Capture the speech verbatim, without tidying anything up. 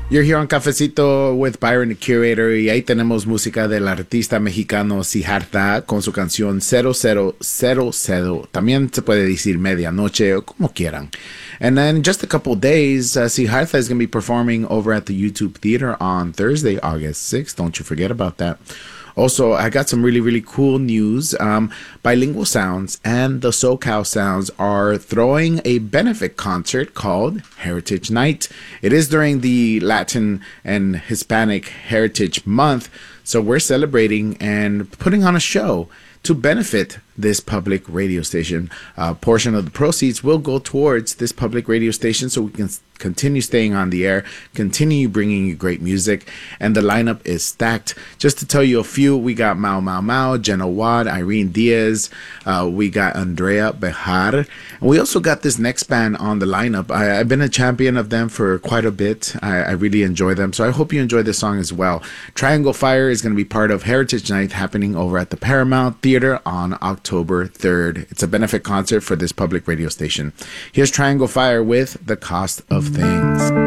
You're here on Cafecito with Byron the Curator y ahí tenemos música del artista mexicano Siddhartha con su canción cero cero cero cero. También se puede decir medianoche o como quieran. And then in just a couple days, uh, Siddhartha is going to be performing over at the YouTube Theater on Thursday, August sixth. Don't you forget about that. Also, I got some really, really cool news. Um, Bilingual Sounds and the SoCal Sounds are throwing a benefit concert called Heritage Night. It is during the Latin and Hispanic Heritage Month, so we're celebrating and putting on a show to benefit this public radio station. A portion of the proceeds will go towards this public radio station so we can continue staying on the air, continue bringing you great music, and the lineup is stacked. Just to tell you a few, we got Mau Mau Mau, Jenna Watt, Irene Diaz, uh, we got Andrea Bejar, and we also got this next band on the lineup. I, I've been a champion of them for quite a bit. I, I really enjoy them, so I hope you enjoy this song as well. Triangle Fire is going to be part of Heritage Night happening over at the Paramount Theater on October third. It's a benefit concert for this public radio station. Here's Triangle Fire with The Cost of Things.